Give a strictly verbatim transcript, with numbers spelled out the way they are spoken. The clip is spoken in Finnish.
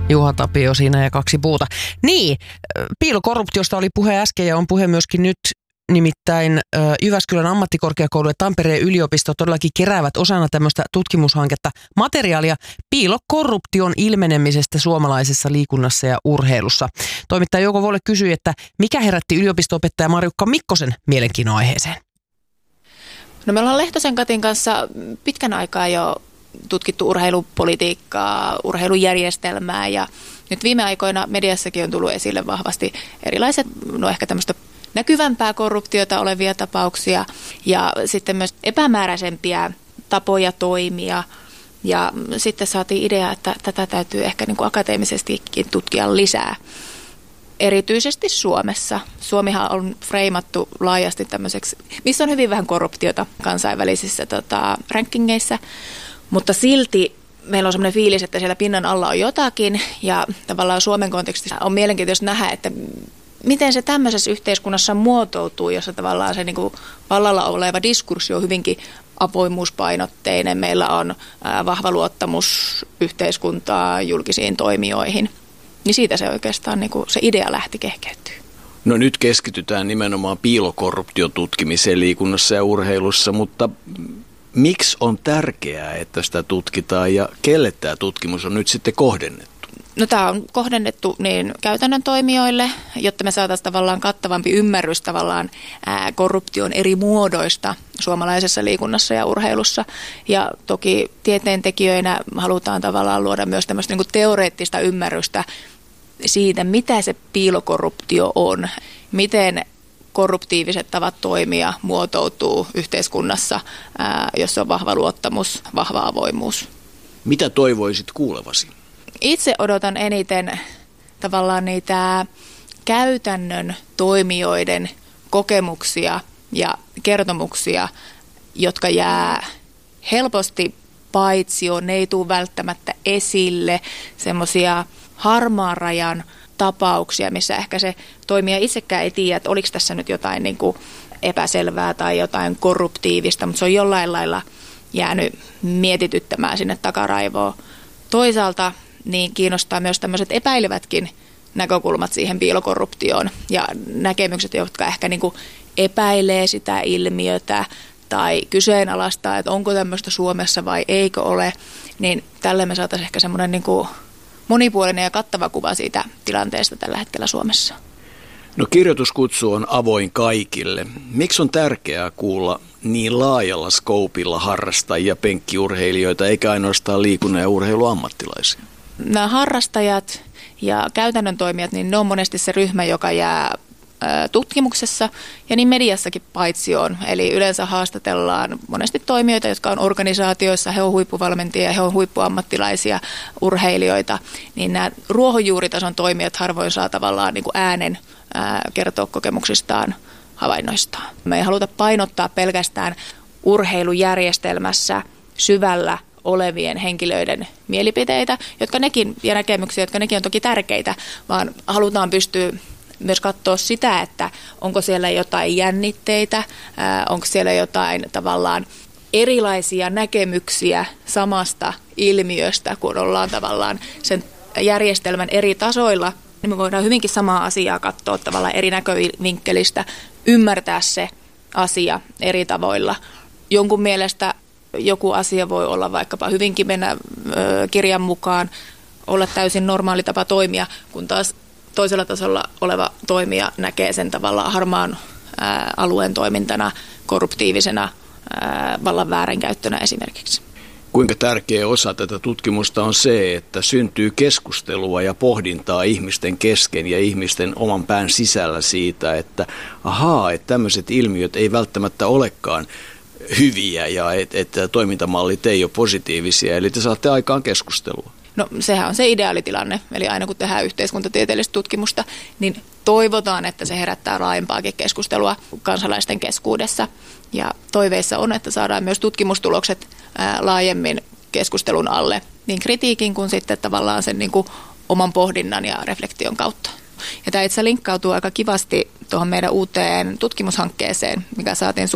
Juha Tapio siinä ja kaksi puuta. Niin, piilokorruptiosta oli puhe äsken ja on puhe myöskin nyt. Nimittäin Jyväskylän ammattikorkeakoulu ja Tampereen yliopisto todellakin keräävät osana tämmöistä tutkimushanketta materiaalia piilokorruption ilmenemisestä suomalaisessa liikunnassa ja urheilussa. Toimittaja Jouko Volle kysyi, että mikä herätti yliopisto-opettaja Marjukka Mikkosen mielenkiinnon aiheeseen? No me ollaan Lehtosen Katin kanssa pitkän aikaa jo tutkittu urheilupolitiikkaa, urheilujärjestelmää ja nyt viime aikoina mediassakin on tullut esille vahvasti erilaiset, no ehkä tämmöistä näkyvämpää korruptiota olevia tapauksia ja sitten myös epämääräisempiä tapoja toimia. Ja sitten saatiin idea, että tätä täytyy ehkä niin kuin akateemisestikin tutkia lisää. Erityisesti Suomessa. Suomihan on freimattu laajasti tämmöiseksi, missä on hyvin vähän korruptiota kansainvälisissä tota, rankingeissa, mutta silti meillä on semmoinen fiilis, että siellä pinnan alla on jotakin ja tavallaan Suomen kontekstissa on mielenkiintoista nähdä, että miten se tämmöisessä yhteiskunnassa muotoutuu, jossa tavallaan se niin kuin vallalla oleva diskurssi on hyvinkin avoimuuspainotteinen. Meillä on ää, vahva luottamus yhteiskuntaa julkisiin toimijoihin. Niin siitä se oikeastaan niin kuin se idea lähti kehkeytyy. No nyt keskitytään nimenomaan piilokorruptiotutkimiseen liikunnassa ja urheilussa, mutta miksi on tärkeää, että sitä tutkitaan ja kelle tämä tutkimus on nyt sitten kohdennettu? No tämä on kohdennettu niin käytännön toimijoille, jotta me saataisiin tavallaan kattavampi ymmärrys tavallaan ää, korruption eri muodoista suomalaisessa liikunnassa ja urheilussa. Ja toki tieteentekijöinä halutaan tavallaan luoda myös tämmöistä niin kuin teoreettista ymmärrystä siitä, mitä se piilokorruptio on, miten korruptiiviset tavat toimia muotoutuu yhteiskunnassa, ää, jossa on vahva luottamus, vahva avoimuus. Mitä toivoisit kuulevasi? Itse odotan eniten tavallaan niitä käytännön toimijoiden kokemuksia ja kertomuksia, jotka jää helposti paitsioon, ne ei tule välttämättä esille, semmoisia harmaan rajan tapauksia, missä ehkä se toimija itsekään ei tiedä, että oliko tässä nyt jotain niin kuin epäselvää tai jotain korruptiivista, mutta se on jollain lailla jäänyt mietityttämään sinne takaraivoon. Toisaalta niin kiinnostaa myös tämmöiset epäilevätkin näkökulmat siihen piilokorruptioon ja näkemykset, jotka ehkä niin kuin epäilee sitä ilmiötä tai kyseenalaistaa, että onko tämmöistä Suomessa vai eikö ole, niin tälle me saataisiin ehkä semmoinen niin kuin monipuolinen ja kattava kuva siitä tilanteesta tällä hetkellä Suomessa. No kirjoituskutsu on avoin kaikille. Miksi on tärkeää kuulla niin laajalla skoopilla harrastajia, penkkiurheilijoita, eikä ainoastaan liikunnan ja urheiluammattilaisia? Nämä harrastajat ja käytännön toimijat, niin ne on monesti se ryhmä, joka jää tutkimuksessa ja niin mediassakin paitsioon. Eli yleensä haastatellaan monesti toimijoita, jotka on organisaatioissa, he on huippuvalmentajia, he on huippuammattilaisia urheilijoita, niin nämä ruohonjuuritason toimijat harvoin saa tavallaan niin kuin äänen ää, kertoa kokemuksistaan, havainnoistaan. Me ei haluta painottaa pelkästään urheilujärjestelmässä syvällä olevien henkilöiden mielipiteitä, jotka nekin, ja näkemyksiä, jotka nekin on toki tärkeitä, vaan halutaan pystyä myös katsoa sitä, että onko siellä jotain jännitteitä, ää, onko siellä jotain tavallaan erilaisia näkemyksiä samasta ilmiöstä, kun ollaan tavallaan sen järjestelmän eri tasoilla, niin me voidaan hyvinkin samaa asiaa katsoa tavallaan eri näkövinkkelistä, ymmärtää se asia eri tavoilla. Jonkun mielestä joku asia voi olla vaikkapa hyvinkin mennä ö, kirjan mukaan, olla täysin normaali tapa toimia, kun taas toisella tasolla oleva toimija näkee sen tavallaan harmaan ää, alueen toimintana, korruptiivisena ää, vallan väärinkäyttönä esimerkiksi. Kuinka tärkeä osa tätä tutkimusta on se, että syntyy keskustelua ja pohdintaa ihmisten kesken ja ihmisten oman pään sisällä siitä, että ahaa, että tämmöiset ilmiöt ei välttämättä olekaan hyviä ja että et toimintamallit ei ole positiivisia, eli te saatte aikaan keskustelua. No sehän on se ideaalitilanne, eli aina kun tehdään yhteiskuntatieteellistä tutkimusta, niin toivotaan, että se herättää laajempaakin keskustelua kansalaisten keskuudessa. Ja toiveissa on, että saadaan myös tutkimustulokset ää, laajemmin keskustelun alle, niin kritiikin kuin sitten tavallaan sen niin kuin oman pohdinnan ja reflektion kautta. Ja tämä itse linkkautuu aika kivasti tuohon meidän uuteen tutkimushankkeeseen, mikä saatiin